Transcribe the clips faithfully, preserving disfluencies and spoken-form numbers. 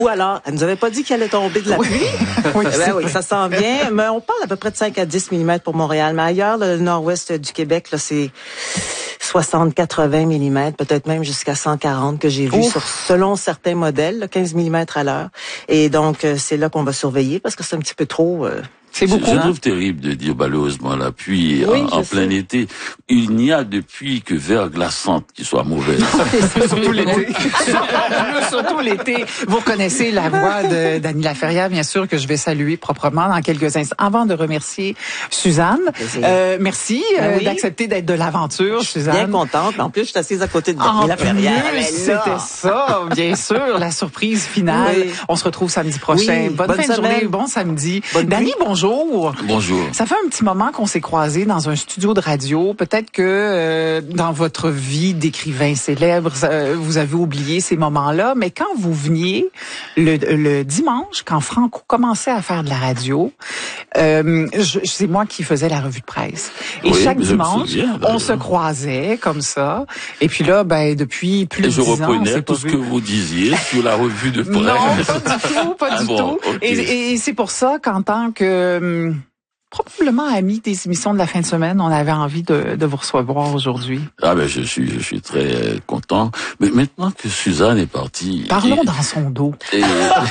Ou alors, elle nous avait pas dit qu'il allait tomber de la pluie. Oui, eh ben oui, ça s'en vient. Mais on parle à peu près de cinq à dix millimètres pour Montréal. Mais ailleurs, le nord-ouest du Québec, là, c'est soixante à quatre-vingts millimètres, peut-être même jusqu'à cent quarante que j'ai vu sur, selon certains modèles, là, quinze millimètres à l'heure. Et donc, euh, c'est là qu'on va surveiller parce que c'est un petit peu trop... Euh, C'est beaucoup. Je, je hein? trouve terrible de dire malheureusement la pluie oui, en, en plein sais. été. Il n'y a depuis que verglaçante qui soit mauvaise. Surtout l'été. Surtout l'été. Vous reconnaissez la voix de Dany Laferrière, bien sûr, que je vais saluer proprement dans quelques instants. Avant de remercier Suzanne, euh, merci ben euh, oui. d'accepter d'être de l'aventure, Suzanne. Bien contente. En plus, je suis assise à côté de En Dany Laferrière. plus, c'était ça, bien sûr, la surprise finale. Oui. On se retrouve samedi prochain. Oui, bonne, bonne fin de semaine. journée, bon samedi. Bonne Dany, nuit. bonjour. Bonjour. Ça fait un petit moment qu'on s'est croisés dans un studio de radio. Peut-être que euh, dans votre vie d'écrivain célèbre, euh, vous avez oublié ces moments-là. Mais quand vous veniez le, le dimanche, quand Franco commençait à faire de la radio, euh, je, c'est moi qui faisais la revue de presse. Et Oui, chaque je me dimanche, souviens, on se croisait comme ça. Et puis là, ben depuis plus Et de je dix ans, on reprenais s'est pas tout ce vu. que vous disiez sur la revue de presse. Non, pas du tout, pas Ah du bon, tout. ok. Et, et c'est pour ça qu'en tant que hum, probablement ami des émissions de la fin de semaine, on avait envie de, de vous recevoir aujourd'hui. Ah ben je suis je suis très euh, content. Mais maintenant que Suzanne est partie. Parlons et, dans son dos. et,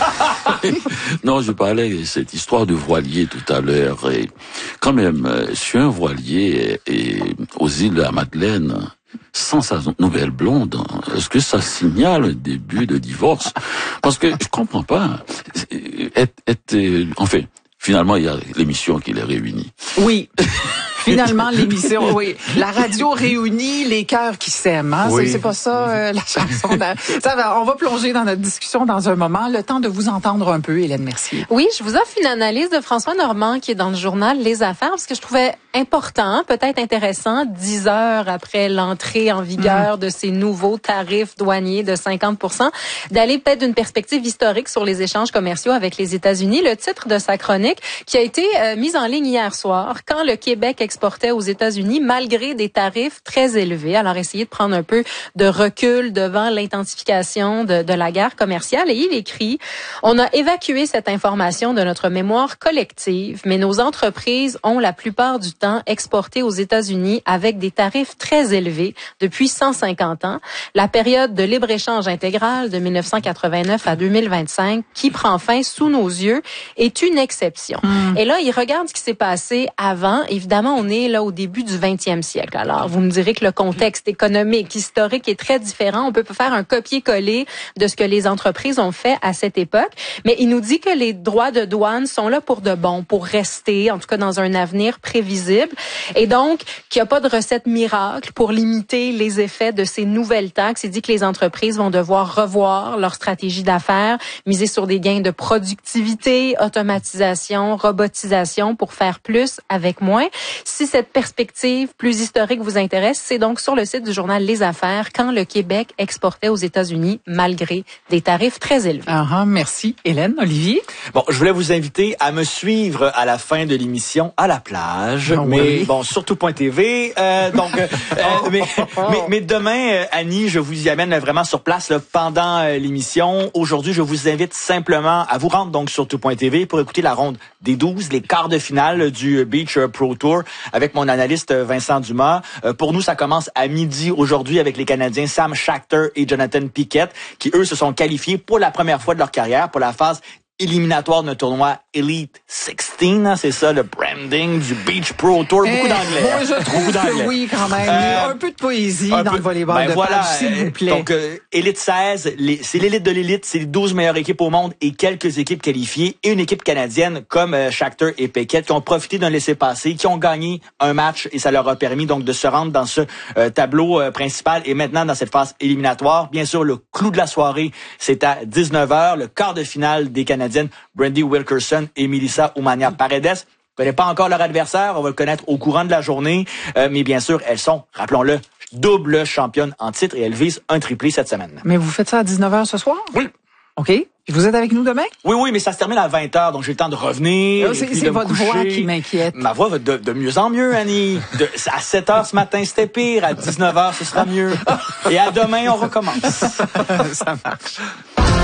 non, je parlais de cette histoire de voilier tout à l'heure. Et quand même, euh, sur un voilier et, et aux îles de la Madeleine, sans sa nouvelle blonde, est-ce que ça signale un début de divorce? Parce que je comprends pas. Être, être, enfin, finalement, il y a l'émission qui les réunit. Oui. Finalement, l'émission, oui. La radio réunit les cœurs qui s'aiment. Hein? Oui. C'est, c'est pas ça, euh, la chanson. De... Ça va, on va plonger dans notre discussion dans un moment. Le temps de vous entendre un peu, Hélène Mercier. Oui, je vous offre une analyse de François Normand qui est dans le journal Les Affaires parce que je trouvais important, peut-être intéressant, dix heures après l'entrée en vigueur mmh. de ces nouveaux tarifs douaniers de cinquante pour cent, d'aller peut-être d'une perspective historique sur les échanges commerciaux avec les États-Unis. Le titre de sa chronique qui a été euh, mise en ligne hier soir, quand le Québec exportait aux États-Unis malgré des tarifs très élevés. Alors, essayez de prendre un peu de recul devant l'intensification de, de la guerre commerciale. Et il écrit, on a évacué cette information de notre mémoire collective, mais nos entreprises ont la plupart du temps exporté aux États-Unis avec des tarifs très élevés depuis cent cinquante ans. La période de libre-échange intégral de mille neuf cent quatre-vingt-neuf à deux mille vingt-cinq, qui prend fin sous nos yeux, est une exception. Mmh. Et là, il regarde ce qui s'est passé avant. Évidemment, on est là au début du vingtième siècle. Alors, vous me direz que le contexte économique, historique est très différent. On peut pas faire un copier-coller de ce que les entreprises ont fait à cette époque. Mais il nous dit que les droits de douane sont là pour de bon, pour rester, en tout cas dans un avenir prévisible. Et donc, qu'il n'y a pas de recette miracle pour limiter les effets de ces nouvelles taxes. Il dit que les entreprises vont devoir revoir leur stratégie d'affaires, miser sur des gains de productivité, automatisation, robotisation pour faire plus avec moins. Si cette perspective plus historique vous intéresse, c'est donc sur le site du journal Les Affaires quand le Québec exportait aux États-Unis malgré des tarifs très élevés. Ah, uh-huh, merci. Hélène, Olivier? Bon, je voulais vous inviter à me suivre à la fin de l'émission à la plage, oh, mais oui. bon, surtout point T V. Euh, donc, euh, mais, mais, mais demain, euh, Annie, je vous y amène vraiment sur place là, pendant euh, l'émission. Aujourd'hui, je vous invite simplement à vous rendre donc sur tout point T V pour écouter la ronde des douze, les quarts de finale du Beach Pro Tour avec mon analyste Vincent Dumas. Euh, pour nous, ça commence à midi aujourd'hui avec les Canadiens Sam Schachter et Jonathan Pickett qui, eux, se sont qualifiés pour la première fois de leur carrière pour la phase éliminatoire d'un tournoi Elite seize, hein, c'est ça le branding du Beach Pro Tour. Eh, beaucoup d'anglais. Moi, je trouve beaucoup d'anglais. que oui, quand même. Euh, un peu de poésie dans peu, le volleyball ben de voilà, plage, s'il vous plaît. Donc, euh, Elite seize, les, c'est l'élite de l'élite, c'est les douze meilleures équipes au monde et quelques équipes qualifiées et une équipe canadienne comme euh, Schachter et Pickett qui ont profité d'un laissez-passer, qui ont gagné un match et ça leur a permis donc de se rendre dans ce euh, tableau euh, principal et maintenant dans cette phase éliminatoire. Bien sûr, le clou de la soirée, c'est à dix-neuf heures, le quart de finale des Canadiennes Brandy Wilkerson et Melissa Umania Paredes. On ne connaît pas encore leur adversaire, on va le connaître au courant de la journée, euh, mais bien sûr, elles sont, rappelons-le, double championne en titre et elles visent un triplé cette semaine. Mais vous faites ça à dix-neuf heures ce soir? Oui. OK. Puis vous êtes avec nous demain? Oui, oui, mais ça se termine à vingt heures, donc j'ai le temps de revenir. Oh, c'est c'est votre voix qui m'inquiète. Ma voix va de, de mieux en mieux, Annie. De, à sept heures ce matin, c'était pire. À dix-neuf heures, ce sera mieux. Et à demain, on recommence. Ça marche.